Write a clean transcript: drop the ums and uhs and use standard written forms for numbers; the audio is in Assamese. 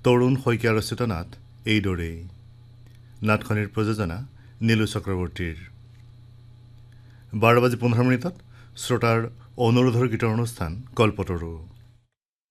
তৰুণ শইকীয়াৰ ৰচিত নাট এইদৰেই। নাটখনিৰ প্ৰযোজনা নীলু চক্ৰৱৰ্তীৰ। 12:15 শ্ৰোতাৰ অনুৰোধৰ গীতৰ অনুষ্ঠান কল্পতৰু।